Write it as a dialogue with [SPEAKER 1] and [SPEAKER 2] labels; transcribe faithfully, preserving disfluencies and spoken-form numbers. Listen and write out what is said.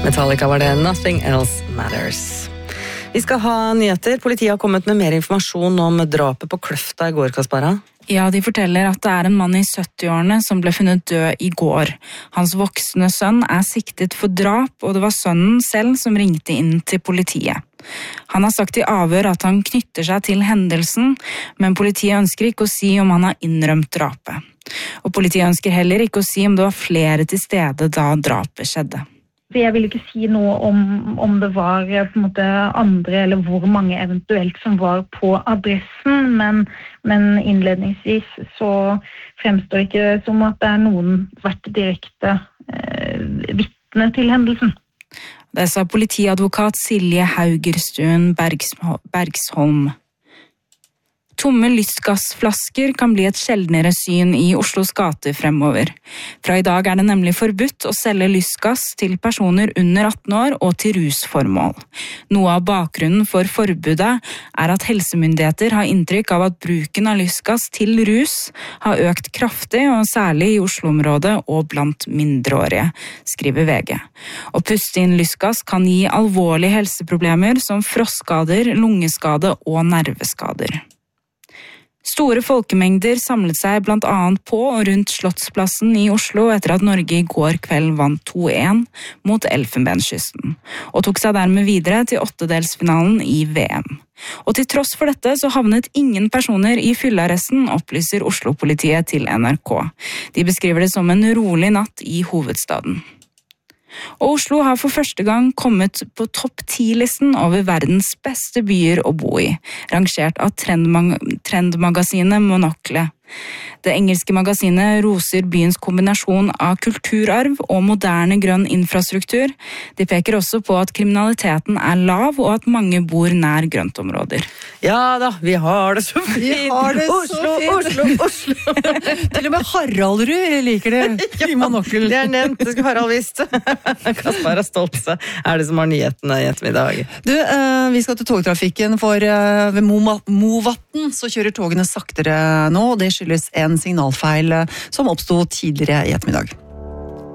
[SPEAKER 1] Metallica var det, Nothing Else Matters. Vi skal ha nyheter. Politiet har kommet med mer informasjon om drapet på Kløfta i går, Kaspara.
[SPEAKER 2] Ja, de forteller at det er en mann i sytti-årene som ble funnet død i går. Hans voksne sønn er siktet for drap, og det var sønnen selv som ringte inn til politiet. Han har sagt i avhør at han knytter seg til hendelsen, men politiet ønsker ikke å si om han har innrømt drapet. Og politiet ønsker heller ikke å si om det var flere til stede da drapet skjedde.
[SPEAKER 3] Jeg vil ikke si noe om, om det var på en måte andre eller hvor mange eventuelt som var på adressen, men, men innledningsvis så fremstår ikke som at det er noen vært direkte eh, vitne til hendelsen.
[SPEAKER 2] Det sa politiadvokat Silje Haugerstuen Bergs, Bergsholm. Tomme lystgassflasker kan bli et sjeldnere syn i Oslos gater fremover. Fra i dag er det nemlig forbudt å selge lystgass til personer under atten år og til rusformål. Noe av bakgrunnen for forbudet er at helsemyndigheter har inntrykk av at bruken av lystgass til rus har økt kraftig, og særlig i Oslo-området og blant mindreårige, skriver V G. Å puste inn lystgass kan gi alvorlige helseproblemer som frostskader, lungeskade og nerveskader. Store folkemengder samlet seg blant annet på og rundt Slottsplassen i Oslo etter at Norge i går kveld vant to én mot Elfenbenskysten, og tok seg dermed videre til åttedelsfinalen i V M. Og til tross for dette så havnet ingen personer i fyllearresten, opplyser Oslo-politiet til N R K. De beskriver det som en rolig natt i hovedstaden. Og Oslo har for første gang kommet på topp ti-listen over verdens beste byer å bo i, rangert av trendmag- trendmagasinet Monocle. Det engelske magasinet roser byens kombinasjon av kulturarv og moderne grønn infrastruktur. De peker også på at kriminaliteten er lav og at mange bor nær grøntområder.
[SPEAKER 1] Ja da, vi har det så fint!
[SPEAKER 4] Vi har det
[SPEAKER 1] Oslo,
[SPEAKER 4] så fint!
[SPEAKER 1] Oslo, Oslo!
[SPEAKER 4] Til og med Haraldrud liker det i Monocle.
[SPEAKER 1] Det er nevnt, det skal Harald visst. Kaspar Stoltse er det som har nyhetene i ettermiddag.
[SPEAKER 4] Du, eh, vi skal til togtrafikken, for eh, ved Mo- Movatn så kjører togene saktere nå, og det skyldes en signalfeil som oppstod tidligere i ettermiddag.